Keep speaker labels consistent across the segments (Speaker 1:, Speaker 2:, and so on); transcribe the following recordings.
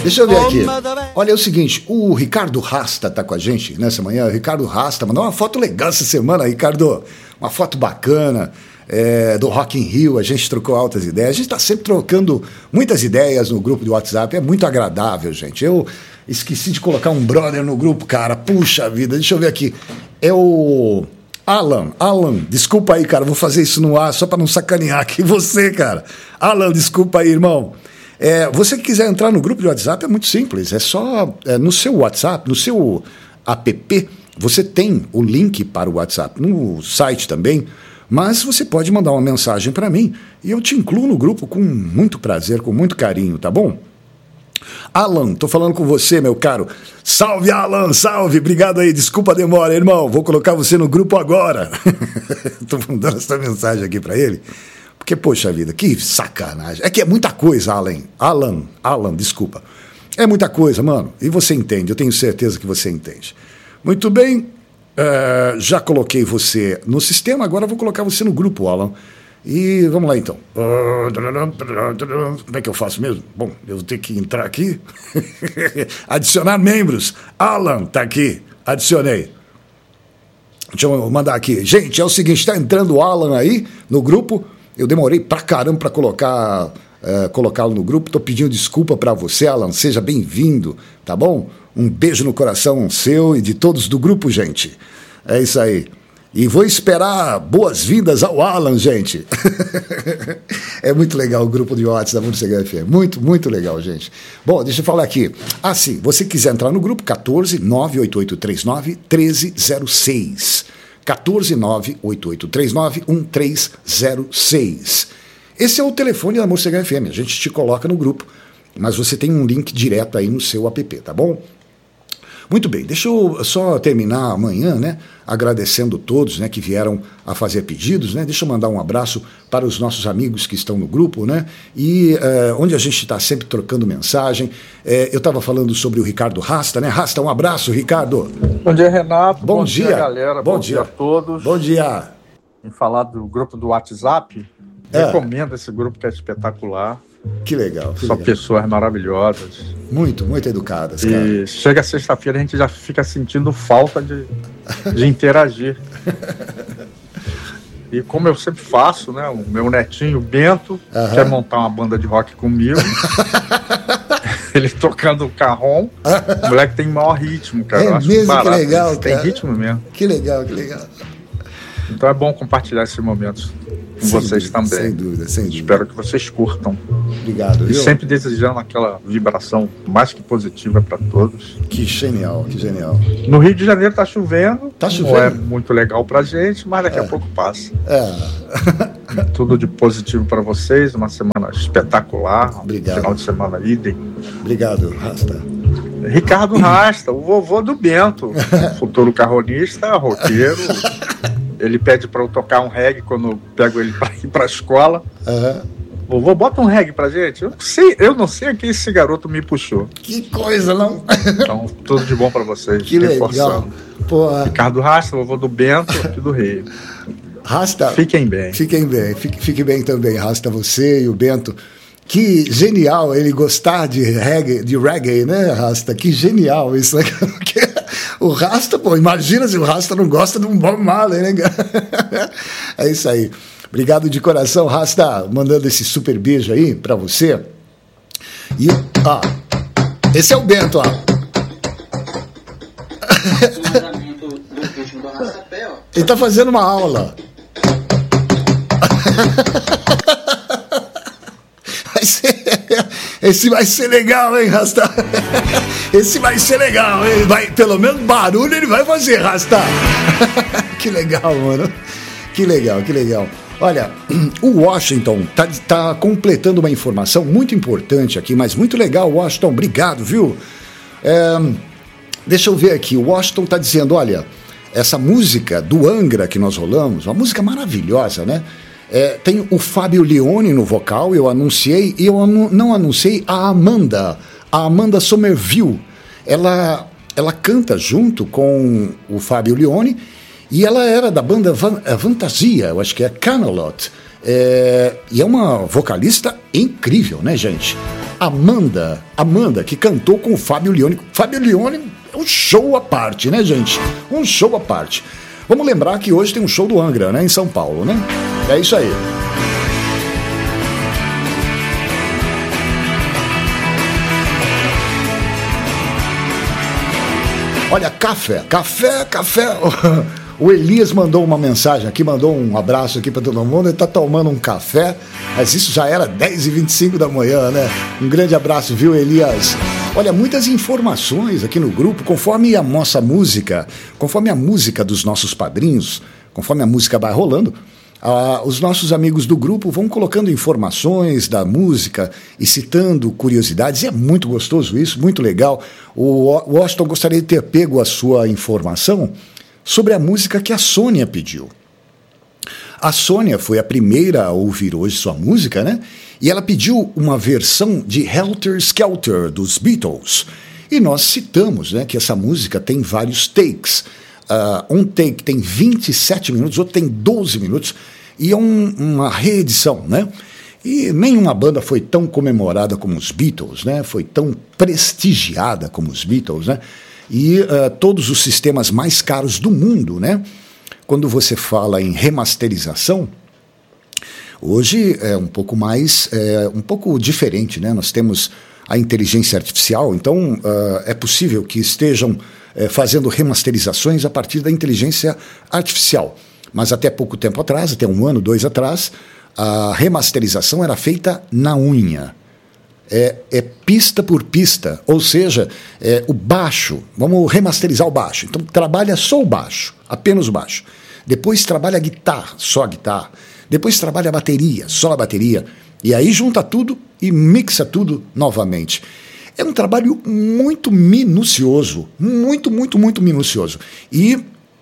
Speaker 1: Deixa eu ver aqui. Olha, é o seguinte, o Ricardo Rasta tá com a gente nessa manhã. O Ricardo Rasta mandou uma foto legal essa semana, Ricardo. Uma foto bacana do Rock in Rio. A gente trocou altas ideias. A gente tá sempre trocando muitas ideias no grupo do WhatsApp. É muito agradável, gente. Eu esqueci de colocar um brother no grupo, cara. Puxa vida, deixa eu ver aqui. É o Alan, desculpa aí, cara. Vou fazer isso no ar só pra não sacanear aqui você, cara. Alan, desculpa aí, irmão. Você que quiser entrar no grupo de WhatsApp é muito simples, é só no seu WhatsApp, no seu app, você tem o link para o WhatsApp, no site também, mas você pode mandar uma mensagem para mim e eu te incluo no grupo com muito prazer, com muito carinho, tá bom? Alan, tô falando com você, meu caro. Salve, Alan, salve, obrigado aí, desculpa a demora, irmão, vou colocar você no grupo agora. Tô mandando essa mensagem aqui para ele. Porque, poxa vida, que sacanagem. É que é muita coisa, Alan, desculpa. É muita coisa, mano. E você entende, eu tenho certeza que você entende. Muito bem, já coloquei você no sistema, agora vou colocar você no grupo, Alan. E vamos lá, então. Como é que eu faço mesmo? Bom, eu vou ter que entrar aqui. Adicionar membros. Alan, tá aqui. Adicionei. Deixa eu mandar aqui. Gente, é o seguinte, tá entrando o Alan aí no grupo. Eu demorei pra caramba pra colocá-lo no grupo. Tô pedindo desculpa pra você, Alan. Seja bem-vindo, tá bom? Um beijo no coração seu e de todos do grupo, gente. É isso aí. E vou esperar boas-vindas ao Alan, gente. É muito legal o grupo de WhatsApp da Morcega FM. Muito, muito legal, gente. Bom, deixa eu falar aqui. Sim, você quiser entrar no grupo, 14 98839 1306. 14 98839 1306. Esse é o telefone da Morcega FM. A gente te coloca no grupo, mas você tem um link direto aí no seu app, tá bom? Muito bem, deixa eu só terminar amanhã, né, agradecendo todos, né, que vieram a fazer pedidos, né, deixa eu mandar um abraço para os nossos amigos que estão no grupo, né, e onde a gente está sempre trocando mensagem. Eu estava falando sobre o Ricardo Rasta, né, Rasta, um abraço, Ricardo.
Speaker 2: Bom dia, Renato.
Speaker 1: Bom dia,
Speaker 2: galera. Bom dia a todos.
Speaker 1: Bom dia.
Speaker 2: Em falar do grupo do WhatsApp, recomendo esse grupo que é espetacular.
Speaker 1: Que legal.
Speaker 2: São pessoas maravilhosas.
Speaker 1: Muito, muito educadas, cara.
Speaker 2: E chega sexta-feira, a gente já fica sentindo falta de interagir. E como eu sempre faço, né? O meu netinho, Bento, quer montar uma banda de rock comigo. Ele tocando o carrom. O moleque tem maior ritmo, cara.
Speaker 1: É mesmo, barato. Que legal, cara.
Speaker 2: Tem ritmo mesmo.
Speaker 1: Que legal, que legal.
Speaker 2: Então é bom compartilhar esses momentos com vocês também.
Speaker 1: Sem dúvida, sem dúvida.
Speaker 2: Espero que vocês curtam.
Speaker 1: Obrigado.
Speaker 2: E sempre desejando aquela vibração mais que positiva para todos.
Speaker 1: Que genial, que genial.
Speaker 2: No Rio de Janeiro tá chovendo.
Speaker 1: Tá chovendo.
Speaker 2: Não é muito legal pra gente, mas daqui a pouco passa. Tudo de positivo para vocês, uma semana espetacular.
Speaker 1: Obrigado.
Speaker 2: Final de semana idem.
Speaker 1: Obrigado, Rasta.
Speaker 2: Ricardo Rasta, o vovô do Bento, futuro carronista, roqueiro. Ele pede para eu tocar um reggae quando eu pego ele para ir para a escola. Vovô, bota um reggae pra gente. Eu não sei a que esse garoto me puxou.
Speaker 1: Que coisa, não?
Speaker 2: Então, tudo de bom para vocês.
Speaker 1: Que legal. Porra.
Speaker 2: Ricardo Rasta, vovô do Bento, aqui do Rio.
Speaker 1: Rasta.
Speaker 2: Fiquem bem.
Speaker 1: Fiquem bem. Fique bem também, Rasta, você e o Bento. Que genial ele gostar de reggae, né, Rasta? Que genial isso. O Rasta, pô, imagina se o Rasta não gosta de um Bob Marley, né? É isso aí. Obrigado de coração, Rasta, mandando esse super beijo aí pra você. E, esse é o Bento, ó. Ele tá fazendo uma aula. Esse vai ser legal, hein, Rasta? Esse vai ser legal, hein? Pelo menos barulho ele vai fazer, Rasta. Que legal, mano. Que legal, que legal. Olha, o Washington tá completando uma informação muito importante aqui, mas muito legal, Washington. Obrigado, viu? Deixa eu ver aqui. O Washington tá dizendo, olha, essa música do Angra que nós rolamos, uma música maravilhosa, né? Tem o Fábio Leone no vocal, eu anunciei, e eu não anunciei a Amanda Somerville. Ela canta junto com o Fábio Leone, e ela era da banda Fantasia, eu acho que é Camelot. E é uma vocalista incrível, né, gente? Amanda, que cantou com o Fábio Lione. Fábio Lione é um show à parte, né, gente? Um show à parte. Vamos lembrar que hoje tem um show do Angra, né, em São Paulo, né? É isso aí. Olha, café. O Elias mandou uma mensagem aqui, mandou um abraço aqui para todo mundo. Ele tá tomando um café, mas isso já era 10h25 da manhã, né? Um grande abraço, viu, Elias? Olha, muitas informações aqui no grupo, conforme a nossa música, conforme a música dos nossos padrinhos, conforme a música vai rolando, os nossos amigos do grupo vão colocando informações da música e citando curiosidades, e é muito gostoso isso, muito legal. O Washington gostaria de ter pego a sua informação sobre a música que a Sônia pediu. A Sônia foi a primeira a ouvir hoje sua música, né? E ela pediu uma versão de Helter Skelter, dos Beatles. E nós citamos, né, que essa música tem vários takes. Um take tem 27 minutos, outro tem 12 minutos, e é uma reedição, né? E nenhuma banda foi tão comemorada como os Beatles, né? Foi tão prestigiada como os Beatles, né? E todos os sistemas mais caros do mundo, né? Quando você fala em remasterização, hoje é um pouco mais, um pouco diferente, né? Nós temos a inteligência artificial, então é possível que estejam fazendo remasterizações a partir da inteligência artificial. Mas até pouco tempo atrás, até 1 ano, 2 atrás, a remasterização era feita na unha. É pista por pista, ou seja, o baixo, vamos remasterizar o baixo. Então trabalha só o baixo, apenas o baixo. Depois trabalha a guitarra, só a guitarra. Depois trabalha a bateria, só a bateria. E aí junta tudo e mixa tudo novamente. É um trabalho muito minucioso, muito minucioso. E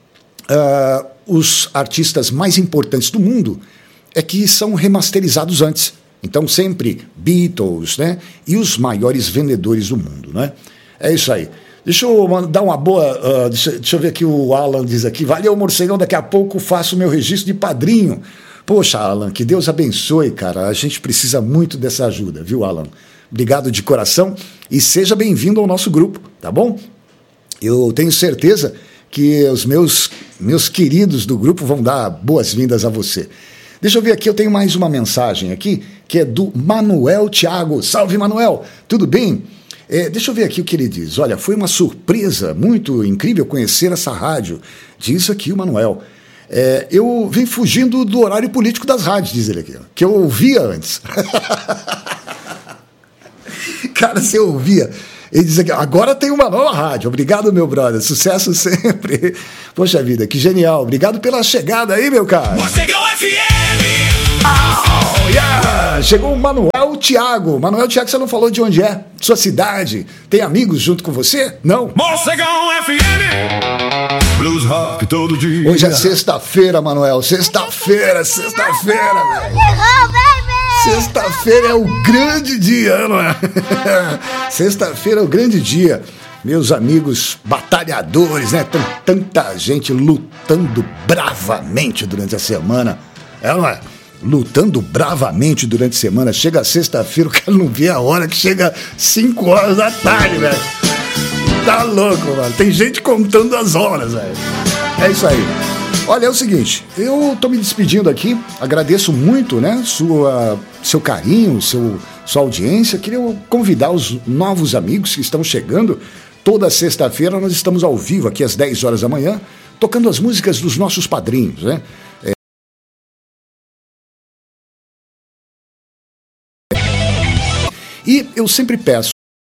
Speaker 1: os artistas mais importantes do mundo é que são remasterizados antes. Então sempre Beatles, né? E os maiores vendedores do mundo, né? É isso aí. Deixa eu dar uma boa... deixa eu ver aqui, o Alan diz aqui: valeu, morcegão, daqui a pouco faço o meu registro de padrinho. Poxa, Alan, que Deus abençoe, cara. A gente precisa muito dessa ajuda, viu, Alan? Obrigado de coração e seja bem-vindo ao nosso grupo, tá bom? Eu tenho certeza que os meus queridos do grupo vão dar boas-vindas a você. Deixa eu ver aqui, eu tenho mais uma mensagem aqui, que é do Manuel Thiago. Salve, Manuel! Tudo bem? Deixa eu ver aqui o que ele diz. Olha, foi uma surpresa muito incrível conhecer essa rádio. Diz aqui o Manuel. Eu vim fugindo do horário político das rádios, diz ele aqui, que eu ouvia antes. Cara, você ouvia. Ele diz aqui: agora tem uma nova rádio. Obrigado, meu brother. Sucesso sempre. Poxa vida, que genial. Obrigado pela chegada aí, meu cara. Morcegão FM! Oh, yeah! Chegou o Manuel Thiago. Manuel Thiago, você não falou de onde é? Sua cidade? Tem amigos junto com você? Não? Morcegão FM! Blues Rock todo dia. Hoje é sexta-feira, Manuel. Sexta-feira, velho. Sexta-feira é o grande dia, não é? Sexta-feira é o grande dia. Meus amigos batalhadores, né? Tem tanta gente lutando bravamente durante a semana. Não é? Lutando bravamente durante a semana. Chega sexta-feira, o cara não vê a hora que chega 5 horas da tarde, velho. Tá louco, mano. Tem gente contando as horas, velho. É isso aí. Olha, é o seguinte, eu tô me despedindo aqui, agradeço muito, né, seu carinho, sua audiência. Queria convidar os novos amigos que estão chegando. Toda sexta-feira nós estamos ao vivo aqui às 10 horas da manhã, tocando as músicas dos nossos padrinhos, né? E eu sempre peço